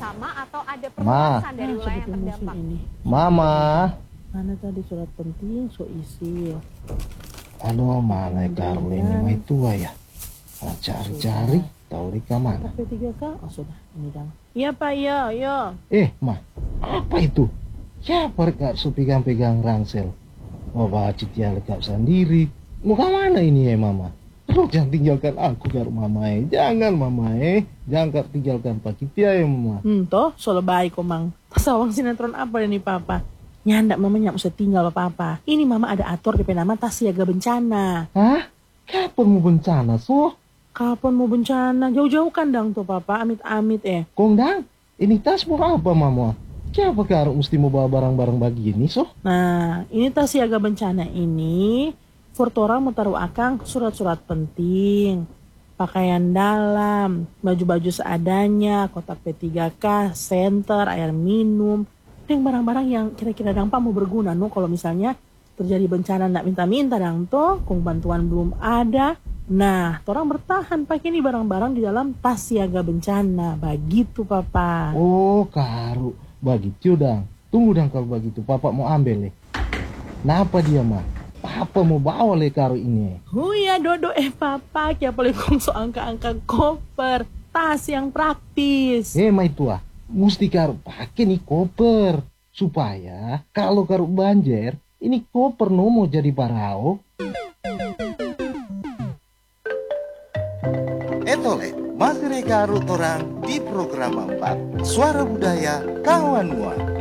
sama atau ada Ma. perluasan dari wilayah yang terdampak? Ini. Mama. Mana tadi surat penting so isi. Aduh, mana karo ini mai tua ya. Cari-cari tahu di mana. P3K. Oh sudah, ini dong. Iya Pak, iya. Ma, apa itu? Siapa rekat so pegang-pegang rangsel? Mau baca dia lekap sendiri. Mau ke mana ini ya Mama? Aduh, jangan tinggalkan aku karo Mama Jangan Mama Jangan tinggalkan Pak Kitia ya Mama. Toh, so lebay ko mang. Pasawang sinetron apa ini Papa? Nyandak Mama nyak usah tinggal Papa. Ini Mama ada atur DP nama tas siaga bencana. Hah? Kapan mau bencana so? Kapan mau bencana? Jauh-jauh kan dang tuh Papa, amit-amit Kongdang, ini tas mau apa Mama? Siapa karo mesti mau bawa barang-barang begini so? Nah, ini tas siaga bencana ini Fortora mau taruh akang surat-surat penting, pakaian dalam, baju-baju seadanya, kotak P3K, senter, air minum, dan barang-barang yang kira-kira dampak mau berguna no kalau misalnya terjadi bencana nak minta-minta dang toh, kung bantuan belum ada. Nah, orang bertahan pakai ini barang-barang di dalam tas siaga bencana, begitu Papa. Oh, karo, begitu dang. Tunggu dang kalau begitu, Papa mau ambil Napa dia mah? Papa mau bawa karo ini. Ya Dodo Papa, kaya boleh kongso angka-angka koper, tas yang praktis. Mai tua, mesti karo pakai nih koper supaya kalau karo banjir, ini koper no mau jadi parao. Etole, masih karo orang di program 4 Suara Budaya Kawan Mua.